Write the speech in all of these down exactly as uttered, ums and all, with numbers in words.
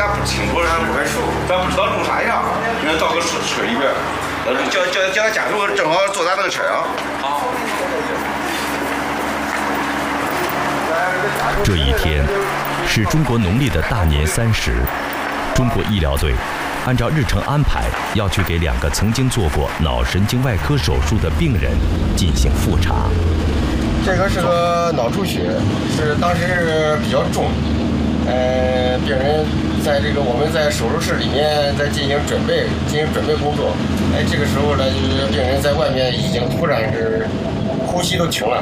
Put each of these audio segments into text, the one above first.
咱不清楚，咱不会熟，咱不知道弄啥样，人家到个车车里边，呃，叫叫叫家属正好坐咱那个车上。好。 这一天是中国农历的大年三十，中国医疗队按照日程安排，要去给两个曾经做过脑神经外科手术的病人进行复查。 这个是个脑出血，是当时比较重，呃，病人在这个我们在手术室里面在进行准备，进行准备工作。哎，这个时候呢，就是病人在外面已经突然是呼吸都停了。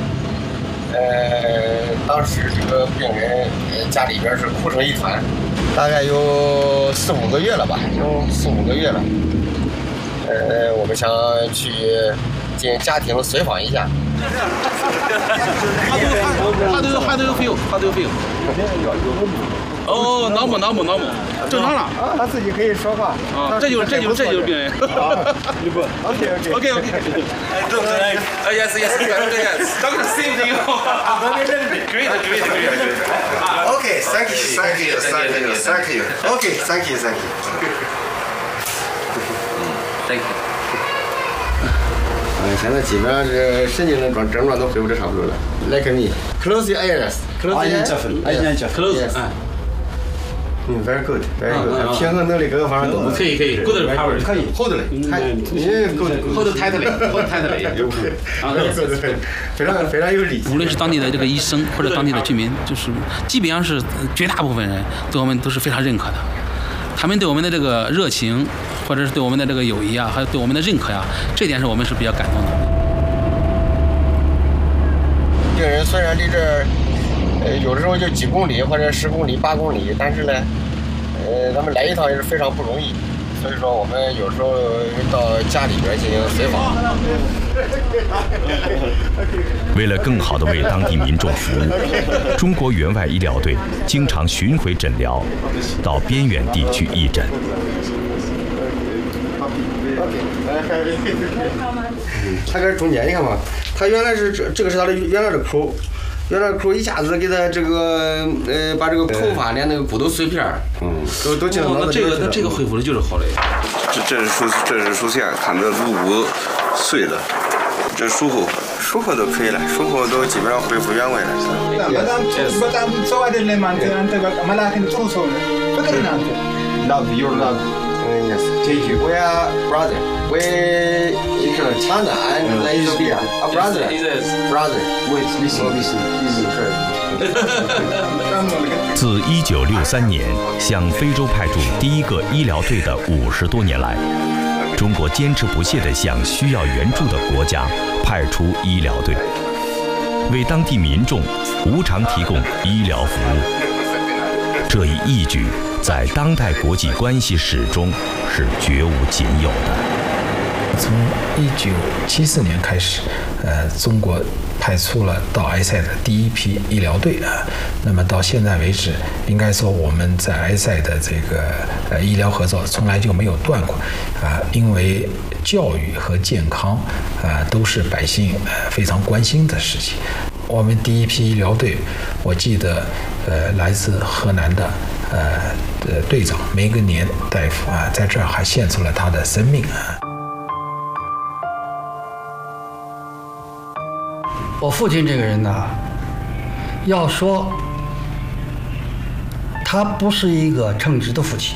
呃，当时这个病人呃家里边是哭成一团，大概有四五个月了吧，有四五个月了。呃，我们想去进行家庭随访一下。 他都有他都有费用，他都有费用。哦，脑膜脑膜脑膜，正常了。 啊，他自己可以说话。 啊，这就是这就是这就是病人。 OK OK OK OK。 哎，yes yes yes， Doctor same thing。Great great great。 Okay, thank you, thank you, thank you, thank you. Okay, thank you, thank you. Thank you。 嗯，现在基本上这神经症状症状都恢复的差不多了。Like me, close your eyes, close your eyes. Close。嗯。 嗯 ，very good, very good。平衡能力各个方面都不错。 可以可以 ，good power。 可以 ，hold 嘞， 你 good hold tightly, hold tightly。 啊，非常非常有力。 无论是当地的这个医生或者当地的居民，就是基本上是绝大部分人对我们都是非常认可的。他们对我们的这个热情，或者是对我们的这个友谊啊，还有对我们的认可呀，这点是我们是比较感动的。 病人虽然离这儿，呃，有的时候就几公里或者十公里、八公里，但是呢，呃，咱们来一趟也是非常不容易。所以说，我们有时候到家里边进行随访。 为了更好地为当地民众服务，中国援外医疗队经常巡回诊疗，到边远地区义诊。 他搁中间，你看嘛，他原来是这这个是他的原来的口。原来口一下子给他这个呃，把这个口发连那个骨头碎片，嗯，都都进到脑子里去了。 那这个那这个恢复的就是好嘞。 这这是术这是术前看这颅骨碎了，这术后术后都可以了，术后都基本上恢复原位了。Love your love. Yes. Take you. We are brother. We is China and Ethiopia. A brother. Brother. Wait, listen, listen, listen. 自一九六三年向非洲派驻第一个医疗队的五十多年来，中国坚持不懈地向需要援助的国家派出医疗队，为当地民众无偿提供医疗服务。这一义举在当代国际关系史中是绝无仅有的。 从一九七四年开始，呃，中国派出了到埃塞的第一批医疗队啊。那么到现在为止，应该说我们在埃塞的这个呃医疗合作从来就没有断过啊，因为教育和健康啊都是百姓呃非常关心的事情。我们第一批医疗队，我记得呃来自河南的呃呃队长梅根年大夫啊，在这儿还献出了他的生命啊。 我父亲这个人呢，要说他不是一个称职的父亲，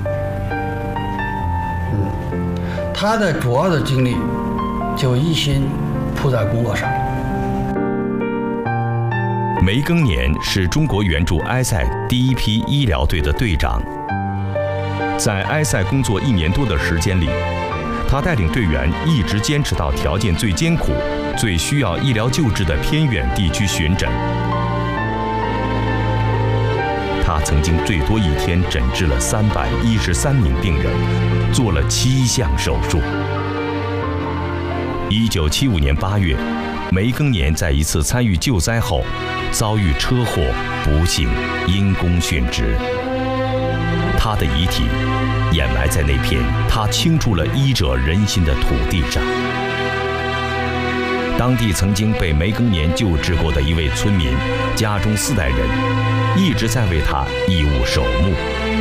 嗯，他的主要的精力就一心扑在工作上。 梅庚年是中国援助埃塞第一批医疗队的队长，在埃塞工作一年多的时间里，他带领队员一直坚持到条件最艰苦、最需要医疗救治的偏远地区巡诊。他曾经最多一天诊治了三百一十三名病人，做了七项手术。一九七五年八月，梅庚年在一次参与救灾后，遭遇车祸，不幸因公殉职。他的遗体掩埋在那片他倾注了医者仁心的土地上。当地曾经被梅庚年救治过的一位村民，家中四代人一直在为他义务守墓。